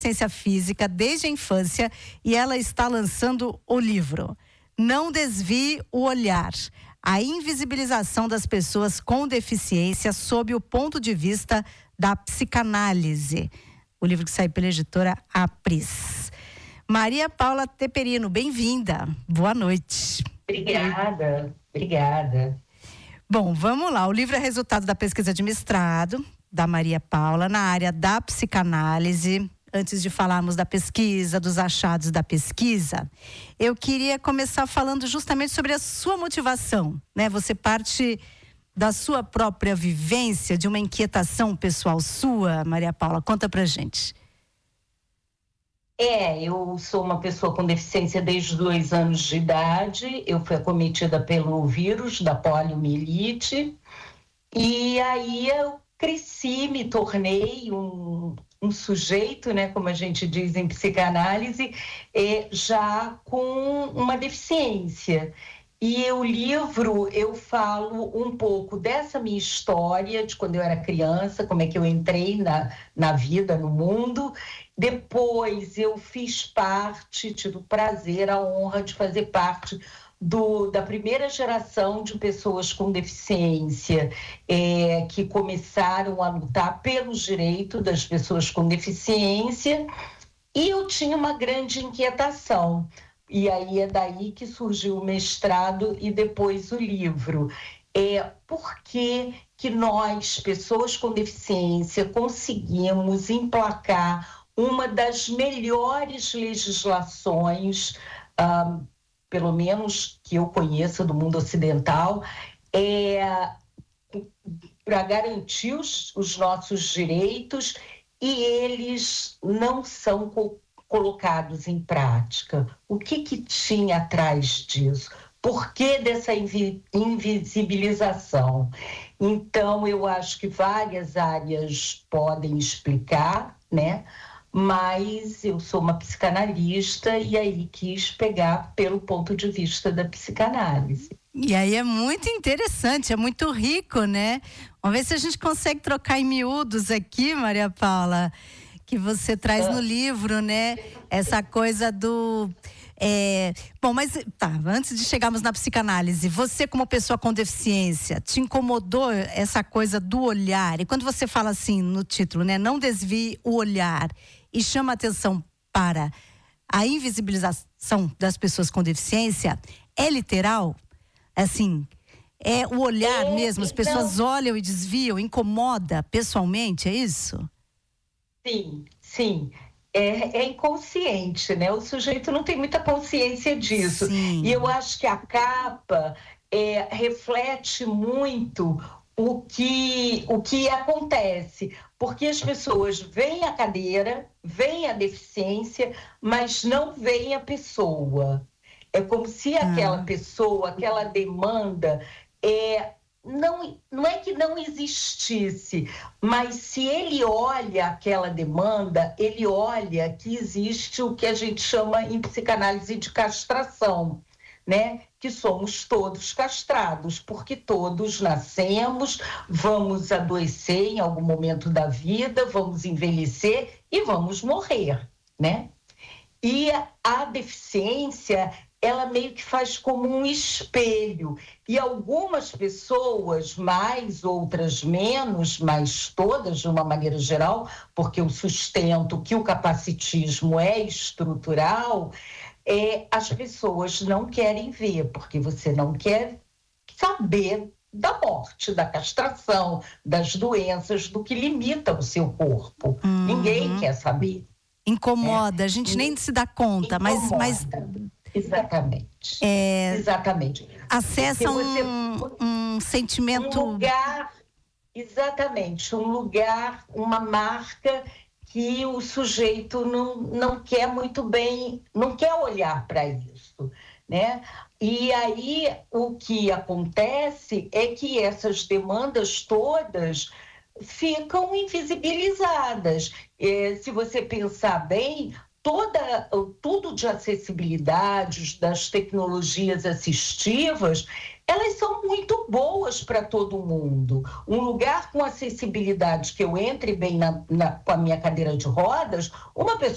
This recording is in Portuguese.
Ciência física desde a infância e ela está lançando o livro Não Desvie o Olhar, a invisibilização das pessoas com deficiência sob o ponto de vista da psicanálise. O livro que sai pela editora Apris. Maria Paula Teperino, bem-vinda. Boa noite. Obrigada. Bom, vamos lá. O livro é resultado da pesquisa de mestrado da Maria Paula na área da psicanálise. Antes de falarmos da pesquisa, dos achados da pesquisa, eu queria começar falando justamente sobre a sua motivação, né? Você parte da sua própria vivência, de uma inquietação pessoal sua, Maria Paula. Conta pra gente. Eu sou uma pessoa com deficiência desde 2 anos de idade. Eu fui acometida pelo vírus da poliomielite. E aí eu cresci, me tornei um sujeito, né, como a gente diz em psicanálise, já com uma deficiência. E o livro, eu falo um pouco dessa minha história, de quando eu era criança, como é que eu entrei na vida, no mundo. Depois eu fiz parte, tive o prazer, a honra de fazer parte da primeira geração de pessoas com deficiência, que começaram a lutar pelos direitos das pessoas com deficiência, e eu tinha uma grande inquietação. E aí é daí que surgiu o mestrado e depois o livro. Por que nós, pessoas com deficiência, conseguimos emplacar uma das melhores legislações, pelo menos que eu conheça do mundo ocidental, para garantir os nossos direitos, e eles não são colocados em prática. O que tinha atrás disso? Por que dessa invisibilização? Então, eu acho que várias áreas podem explicar, né? Mas eu sou uma psicanalista e aí quis pegar pelo ponto de vista da psicanálise. E aí é muito interessante, é muito rico, né? Vamos ver se a gente consegue trocar em miúdos aqui, Maria Paula, que você traz no livro, né? Essa coisa do... Bom, mas tá, antes de chegarmos na psicanálise, você como pessoa com deficiência, te incomodou essa coisa do olhar? E quando você fala assim no título, né? Não desvie o olhar, e chama atenção para a invisibilização das pessoas com deficiência, é literal? Assim, é o olhar mesmo, as pessoas olham e desviam, incomoda pessoalmente, é isso? Sim. É inconsciente, né? O sujeito não tem muita consciência disso. Sim. E eu acho que a capa reflete muito o que acontece, porque as pessoas veem a cadeira, veem a deficiência, mas não veem a pessoa. É como se aquela pessoa, aquela demanda, não é que não existisse, mas se ele olha aquela demanda, ele olha que existe o que a gente chama em psicanálise de castração, né? Que somos todos castrados, porque todos nascemos, vamos adoecer em algum momento da vida, vamos envelhecer e vamos morrer, né? E a deficiência, ela meio que faz como um espelho, e algumas pessoas mais, outras menos, mas todas de uma maneira geral, porque eu sustento que o capacitismo é estrutural, as pessoas não querem ver, porque você não quer saber da morte, da castração, das doenças, do que limita o seu corpo. Ninguém quer saber. Incomoda, a gente nem se dá conta, mas Exatamente. Exatamente. Acessa um sentimento... Um lugar, exatamente, um lugar, uma marca que o sujeito não quer muito bem, não quer olhar para isso, né? E aí o que acontece é que essas demandas todas ficam invisibilizadas. Se você pensar bem, tudo de acessibilidade, das tecnologias assistivas, elas são muito boas para todo mundo. Um lugar com acessibilidade, que eu entre bem com a minha cadeira de rodas, uma pessoa